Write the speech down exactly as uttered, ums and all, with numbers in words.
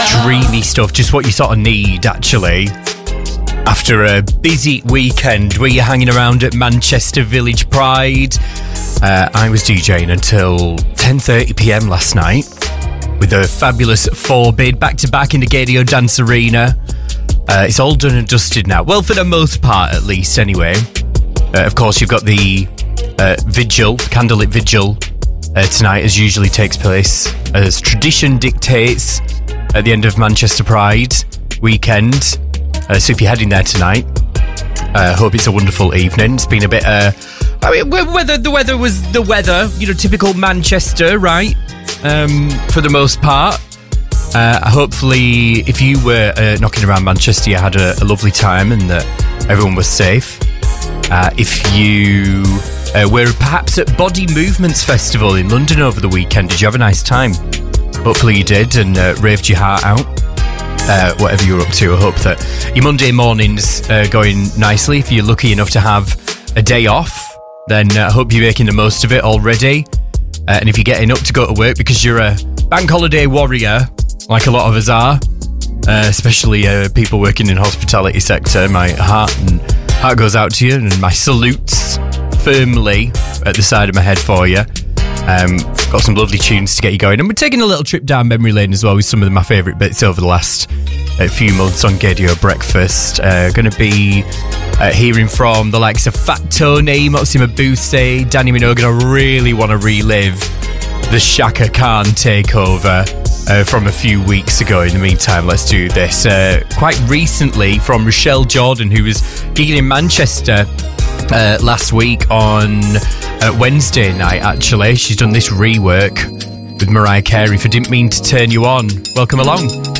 dreamy stuff, just what you sort of need, actually. After a busy weekend where you're hanging around at Manchester Village Pride, uh, I was DJing until ten thirty p.m. last night with a fabulous four-bid back-to-back in the Gadio Dance Arena. Uh, it's all done and dusted now. Well, for the most part, at least, anyway. Uh, of course, you've got the uh, vigil, candlelit vigil, uh, tonight, as usually takes place, as tradition dictates, at the end of Manchester Pride weekend. Uh, so if you're heading there tonight, I uh, hope it's a wonderful evening. It's been a bit, uh, I mean, weather, the weather was the weather, you know, typical Manchester, right? Um, for the most part. Uh, hopefully, if you were uh, knocking around Manchester, you had a, a lovely time and that everyone was safe. Uh, if you uh, were perhaps at Body Movements Festival in London over the weekend, did you have a nice time? Hopefully you did and uh, raved your heart out. Uh, whatever you're up to, I hope that your Monday morning's uh, going nicely. If you're lucky enough to have a day off, then uh, I hope you're making the most of it already. Uh, and if you're getting up to go to work because you're a bank holiday warrior, like a lot of us are, uh, especially uh, people working in the hospitality sector, my heart and heart goes out to you, and my salutes firmly at the side of my head for you. Um, got some lovely tunes to get you going, and we're taking a little trip down memory lane as well with some of my favourite bits over the last uh, few months on Gadio Breakfast. Uh, going to be uh, hearing from the likes of Fat Tony, Moxie Mabuse, Danny Minogue. I really want to relive the Shaka Khan takeover uh, from a few weeks ago. In the meantime, let's do this. Uh, quite recently from Rochelle Jordan, who was gigging in Manchester uh, last week on uh, Wednesday night, actually. She's done this rework with Mariah Carey for Didn't Mean to Turn You On. Welcome along.